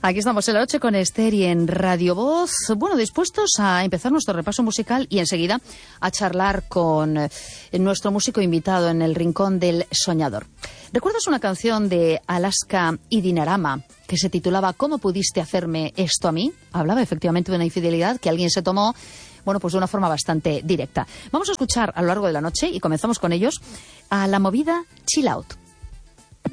Aquí estamos en la noche con Esther y en Radio Voz. Bueno, dispuestos a empezar nuestro repaso musical y enseguida a charlar con nuestro músico invitado en el Rincón del Soñador. ¿Recuerdas una canción de Alaska y Dinarama que se titulaba ¿Cómo pudiste hacerme esto a mí? Hablaba efectivamente de una infidelidad que alguien se tomó, bueno, pues de una forma bastante directa. Vamos a escuchar a lo largo de la noche, y comenzamos con ellos, a la movida Chill Out.